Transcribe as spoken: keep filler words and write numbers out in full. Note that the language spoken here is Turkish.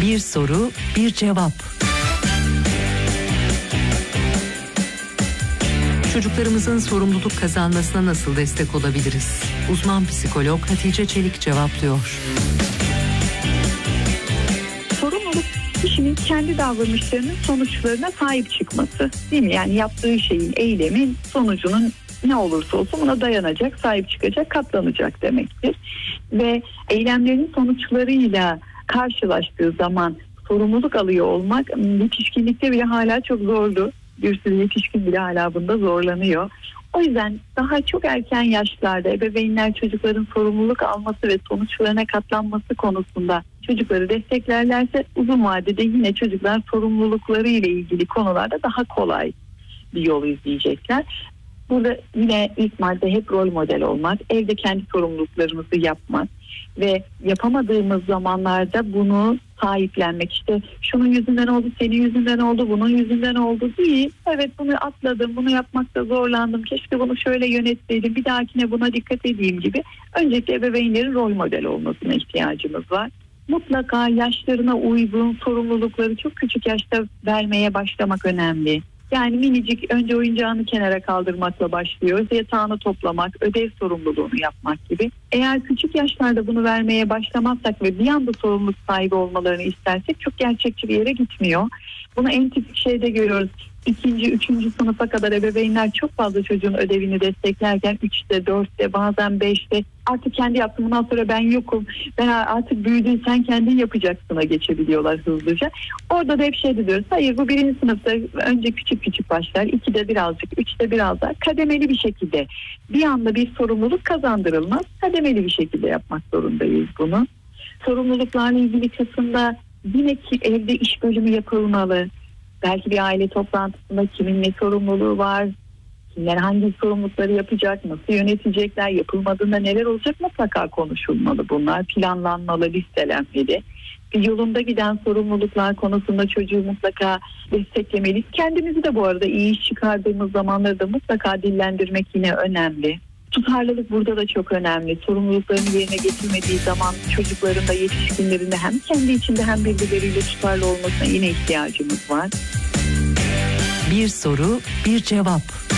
Bir soru, bir cevap. Çocuklarımızın sorumluluk kazanmasına nasıl destek olabiliriz? Uzman psikolog Hatice Çelik cevaplıyor. Sorumluluk kişinin kendi davranışlarının sonuçlarına sahip çıkması, değil mi? Yani yaptığı şeyin, eylemin sonucunun ne olursa olsun buna dayanacak, sahip çıkacak, katlanacak demektir. Ve eylemlerin sonuçlarıyla karşılaştığı zaman sorumluluk alıyor olmak yetişkinlikte bile hala çok zordu. Bir sürü yetişkin bile hala bunda zorlanıyor. O yüzden daha çok erken yaşlarda ebeveynler çocukların sorumluluk alması ve sonuçlarına katlanması konusunda çocukları desteklerlerse uzun vadede yine çocuklar sorumlulukları ile ilgili konularda daha kolay bir yol izleyecekler. Burada yine ilk madde hep rol model olmak, evde kendi sorumluluklarımızı yapmak ve yapamadığımız zamanlarda bunu sahiplenmek. İşte şunun yüzünden oldu, senin yüzünden oldu, bunun yüzünden oldu değil. Evet, bunu atladım, bunu yapmakta zorlandım, keşke bunu şöyle yönetseydim, bir dahakine buna dikkat edeyim gibi. Öncelikle ebeveynlerin rol model olmasına ihtiyacımız var. Mutlaka yaşlarına uygun sorumlulukları çok küçük yaşta vermeye başlamak önemli. Yani minicik önce oyuncağını kenara kaldırmakla başlıyor. Yatağını toplamak, ödev sorumluluğunu yapmak gibi. Eğer küçük yaşlarda bunu vermeye başlamazsak ve bir anda sorumluluk sahibi olmalarını istersek çok gerçekçi bir yere gitmiyor. Bunu en tipik şeyde görüyoruz. İkinci, üçüncü sınıfa kadar ebeveynler çok fazla çocuğun ödevini desteklerken üçte, dörtte, bazen beşte artık kendi yaptım, bundan sonra ben yokum, ben artık büyüdün, sen kendin yapacaksına geçebiliyorlar hızlıca. Orada da hep şey diyoruz, hayır bu birinci sınıfta önce küçük küçük başlar, ikide birazcık, üçte biraz daha kademeli bir şekilde, bir anda bir sorumluluk kazandırılmaz, kademeli bir şekilde yapmak zorundayız bunu. Sorumluluklarla ilgili kısımda yine ki evde iş bölümü yapılmalı. Belki bir aile toplantısında kimin ne sorumluluğu var, kimler hangi sorumlulukları yapacak, nasıl yönetecekler, yapılmadığında neler olacak mutlaka konuşulmalı bunlar. Planlanmalı, listelenmeli. Bir yolunda giden sorumluluklar konusunda çocuğu mutlaka desteklemeliyiz. Kendimizi de bu arada iyi iş çıkardığımız zamanları da mutlaka dillendirmek yine önemli. Tutarlılık burada da çok önemli. Sorumluluklarını yerine getirmediği zaman çocukların da yetişkinlerin de hem kendi içinde hem birbirleriyle tutarlı olmasına yine ihtiyacımız var. Bir soru, bir cevap.